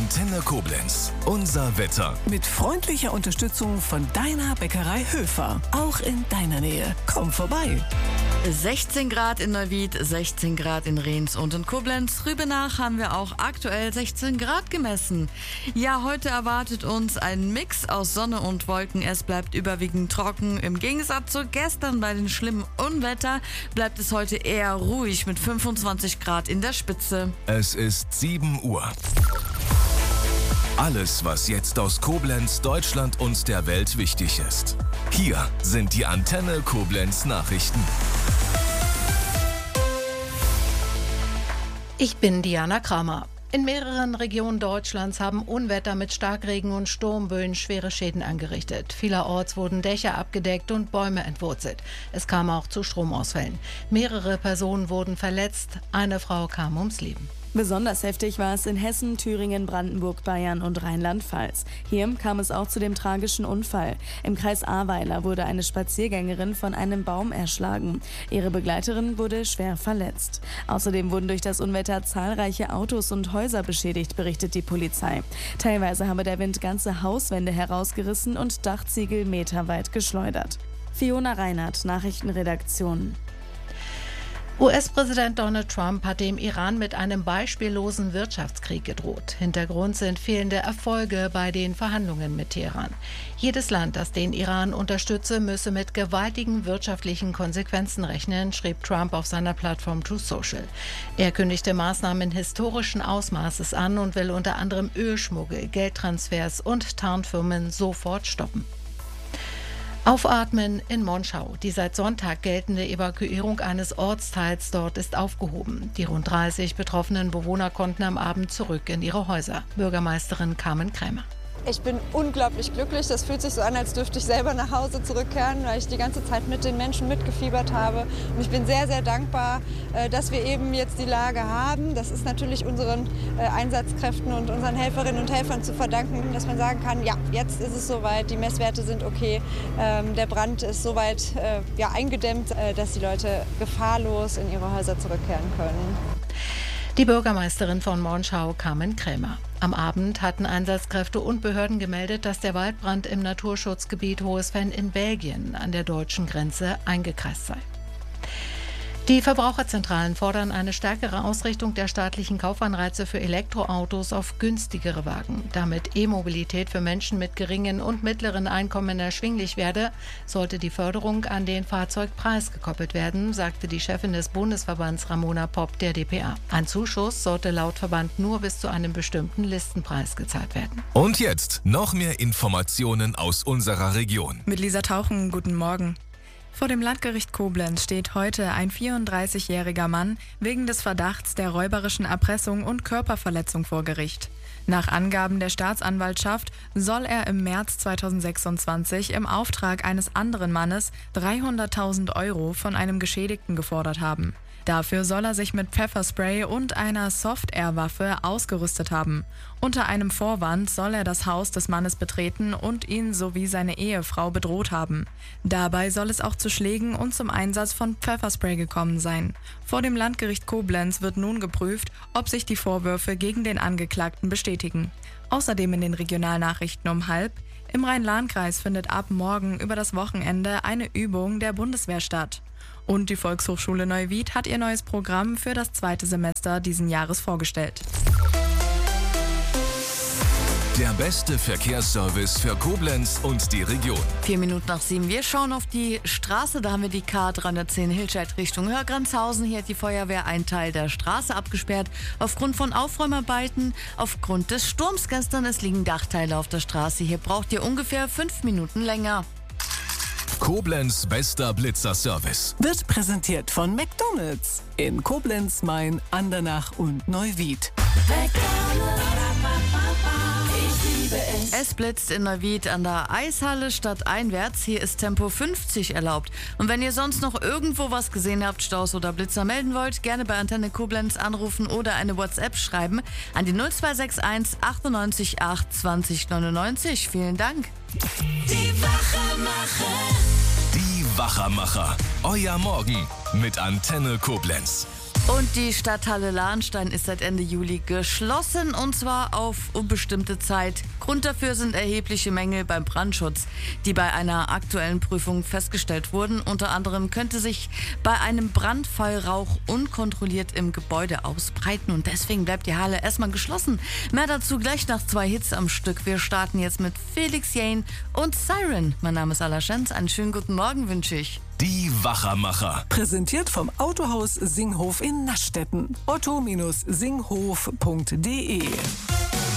Antenne Koblenz. Unser Wetter. Mit freundlicher Unterstützung von deiner Bäckerei Höfer. Auch in deiner Nähe. Komm vorbei. 16 Grad in Neuwied, 16 Grad in Rehns und in Koblenz. Rübenach haben wir auch aktuell 16 Grad gemessen. Ja, heute erwartet uns ein Mix aus Sonne und Wolken. Es bleibt überwiegend trocken. Im Gegensatz zu gestern bei den schlimmen Unwetter bleibt es heute eher ruhig mit 25 Grad in der Spitze. Es ist 7 Uhr. Alles, was jetzt aus Koblenz, Deutschland und der Welt wichtig ist. Hier sind die Antenne Koblenz Nachrichten. Ich bin Diana Kramer. In mehreren Regionen Deutschlands haben Unwetter mit Starkregen und Sturmböen schwere Schäden angerichtet. Vielerorts wurden Dächer abgedeckt und Bäume entwurzelt. Es kam auch zu Stromausfällen. Mehrere Personen wurden verletzt, eine Frau kam ums Leben. Besonders heftig war es in Hessen, Thüringen, Brandenburg, Bayern und Rheinland-Pfalz. Hier kam es auch zu dem tragischen Unfall. Im Kreis Ahrweiler wurde eine Spaziergängerin von einem Baum erschlagen. Ihre Begleiterin wurde schwer verletzt. Außerdem wurden durch das Unwetter zahlreiche Autos und Häuser beschädigt, berichtet die Polizei. Teilweise habe der Wind ganze Hauswände herausgerissen und Dachziegel meterweit geschleudert. Fiona Reinhardt, Nachrichtenredaktion. US-Präsident Donald Trump hat dem Iran mit einem beispiellosen Wirtschaftskrieg gedroht. Hintergrund sind fehlende Erfolge bei den Verhandlungen mit Teheran. Jedes Land, das den Iran unterstütze, müsse mit gewaltigen wirtschaftlichen Konsequenzen rechnen, schrieb Trump auf seiner Plattform Truth Social. Er kündigte Maßnahmen historischen Ausmaßes an und will unter anderem Ölschmuggel, Geldtransfers und Tarnfirmen sofort stoppen. Aufatmen in Monschau. Die seit Sonntag geltende Evakuierung eines Ortsteils dort ist aufgehoben. Die rund 30 betroffenen Bewohner konnten am Abend zurück in ihre Häuser. Bürgermeisterin Carmen Krämer. Ich bin unglaublich glücklich. Das fühlt sich so an, als dürfte ich selber nach Hause zurückkehren, weil ich die ganze Zeit mit den Menschen mitgefiebert habe. Und ich bin sehr, sehr dankbar, dass wir eben jetzt die Lage haben. Das ist natürlich unseren Einsatzkräften und unseren Helferinnen und Helfern zu verdanken, dass man sagen kann, ja, jetzt ist es soweit, die Messwerte sind okay, der Brand ist soweit eingedämmt, dass die Leute gefahrlos in ihre Häuser zurückkehren können. Die Bürgermeisterin von Monschau, Carmen Krämer. Am Abend hatten Einsatzkräfte und Behörden gemeldet, dass der Waldbrand im Naturschutzgebiet Hohesven in Belgien an der deutschen Grenze eingekreist sei. Die Verbraucherzentralen fordern eine stärkere Ausrichtung der staatlichen Kaufanreize für Elektroautos auf günstigere Wagen. Damit E-Mobilität für Menschen mit geringen und mittleren Einkommen erschwinglich werde, sollte die Förderung an den Fahrzeugpreis gekoppelt werden, sagte die Chefin des Bundesverbands Ramona Popp der dpa. Ein Zuschuss sollte laut Verband nur bis zu einem bestimmten Listenpreis gezahlt werden. Und jetzt noch mehr Informationen aus unserer Region. Mit Lisa Tauchen, guten Morgen. Vor dem Landgericht Koblenz steht heute ein 34-jähriger Mann wegen des Verdachts der räuberischen Erpressung und Körperverletzung vor Gericht. Nach Angaben der Staatsanwaltschaft soll er im März 2026 im Auftrag eines anderen Mannes 300.000 € von einem Geschädigten gefordert haben. Dafür soll er sich mit Pfefferspray und einer Soft-Air-Waffe ausgerüstet haben. Unter einem Vorwand soll er das Haus des Mannes betreten und ihn sowie seine Ehefrau bedroht haben. Dabei soll es auch zu Schlägen und zum Einsatz von Pfefferspray gekommen sein. Vor dem Landgericht Koblenz wird nun geprüft, ob sich die Vorwürfe gegen den Angeklagten bestätigen. Außerdem in den Regionalnachrichten um 12:30: Im Rhein-Lahn-Kreis findet ab morgen über das Wochenende eine Übung der Bundeswehr statt. Und die Volkshochschule Neuwied hat ihr neues Programm für das zweite Semester diesen Jahres vorgestellt. Der beste Verkehrsservice für Koblenz und die Region. 4 Minuten nach 7. Wir schauen auf die Straße. Da haben wir die K310 Hilscheid Richtung Hörgrenzhausen. Hier hat die Feuerwehr einen Teil der Straße abgesperrt. Aufgrund von Aufräumarbeiten, aufgrund des Sturms gestern. Es liegen Dachteile auf der Straße. Hier braucht ihr ungefähr 5 Minuten länger. Koblenz bester Blitzerservice. Wird präsentiert von McDonald's in Koblenz, Main, Andernach und Neuwied. Es blitzt in Neuwied an der Eishalle stadteinwärts. Hier ist Tempo 50 erlaubt. Und wenn ihr sonst noch irgendwo was gesehen habt, Staus oder Blitzer melden wollt, gerne bei Antenne Koblenz anrufen oder eine WhatsApp schreiben an die 0261 98 8 20 99. Vielen Dank. Die Wachermacher. Euer Morgen mit Antenne Koblenz. Und die Stadthalle Lahnstein ist seit Ende Juli geschlossen, und zwar auf unbestimmte Zeit. Grund dafür sind erhebliche Mängel beim Brandschutz, die bei einer aktuellen Prüfung festgestellt wurden. Unter anderem könnte sich bei einem Brandfall Rauch unkontrolliert im Gebäude ausbreiten, und deswegen bleibt die Halle erstmal geschlossen. Mehr dazu gleich nach 2 Hits am Stück. Wir starten jetzt mit Felix Jaehn und Siren. Mein Name ist Ala Schenz. Einen schönen guten Morgen wünsche ich. Die Wachermacher. Präsentiert vom Autohaus Singhof in Naschdetten. otto-singhof.de